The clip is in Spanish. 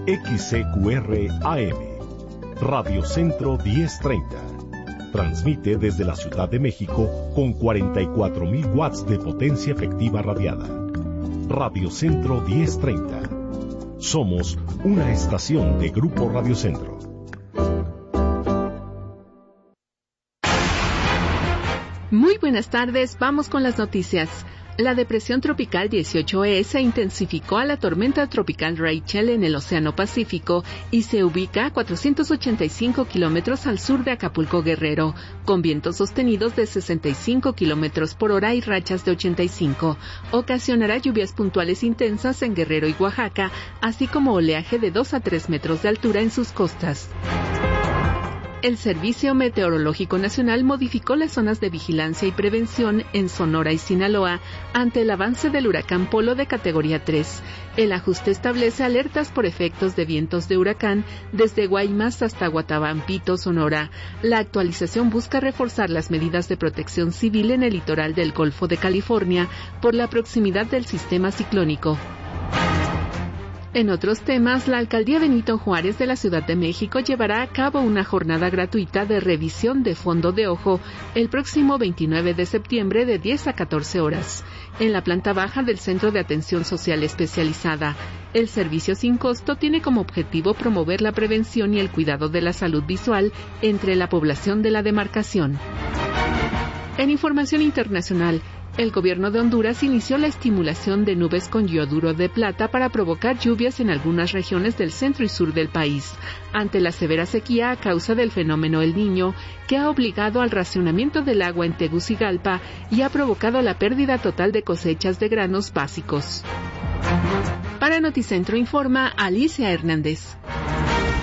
XCQR AM, Radio Centro 1030. Transmite desde la Ciudad de México con 44,000 watts de potencia efectiva radiada. Radio Centro 1030. Somos una estación de Grupo Radio Centro. Muy buenas tardes, vamos con las noticias. La depresión tropical 18E se intensificó a la tormenta tropical Rachel en el Océano Pacífico y se ubica a 485 kilómetros al sur de Acapulco, Guerrero, con vientos sostenidos de 65 kilómetros por hora y rachas de 85. Ocasionará lluvias puntuales intensas en Guerrero y Oaxaca, así como oleaje de 2 a 3 metros de altura en sus costas. El Servicio Meteorológico Nacional modificó las zonas de vigilancia y prevención en Sonora y Sinaloa ante el avance del huracán Polo de categoría 3. El ajuste establece alertas por efectos de vientos de huracán desde Guaymas hasta Guatabampito, Sonora. La actualización busca reforzar las medidas de protección civil en el litoral del Golfo de California por la proximidad del sistema ciclónico. En otros temas, la Alcaldía Benito Juárez de la Ciudad de México llevará a cabo una jornada gratuita de revisión de fondo de ojo el próximo 29 de septiembre de 10 a 14 horas, en la planta baja del Centro de Atención Social Especializada. El servicio sin costo tiene como objetivo promover la prevención y el cuidado de la salud visual entre la población de la demarcación. En información internacional, el gobierno de Honduras inició la estimulación de nubes con yoduro de plata para provocar lluvias en algunas regiones del centro y sur del país, ante la severa sequía a causa del fenómeno El Niño, que ha obligado al racionamiento del agua en Tegucigalpa y ha provocado la pérdida total de cosechas de granos básicos. Para Noticentro informa Alicia Hernández.